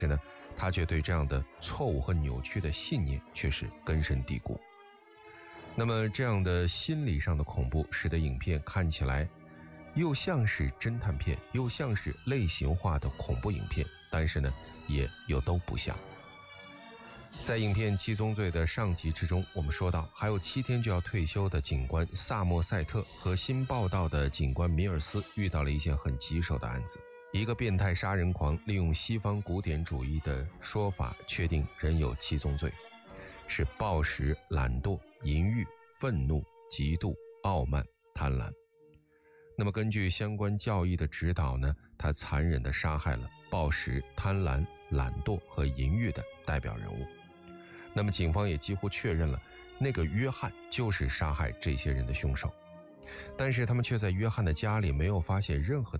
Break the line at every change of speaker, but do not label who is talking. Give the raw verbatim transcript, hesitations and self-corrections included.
是呢，他却对这样的错误和扭曲的信念却是根深蒂固。那么这样的心理上的恐怖，使得影片看起来又像是侦探片，又像是类型化的恐怖影片，但是呢，也又都不像。在影片《七宗罪》的上集之中，我们说到，还有七天就要退休的警官萨默塞特和新报道的警官米尔斯遇到了一件很棘手的案子。一个变态杀人狂利用西方古典主义的说法，确定人有七宗罪，是暴食、懒惰、淫欲、愤怒、嫉妒、傲慢、贪婪。那么根据相关教义的指导呢，他残忍地杀害了暴食、贪婪、懒惰和淫欲的代表人物。那么警方也几乎确认了，那个约翰就是杀害这些人的凶手。但是他们却在约翰的家里没有发现任何的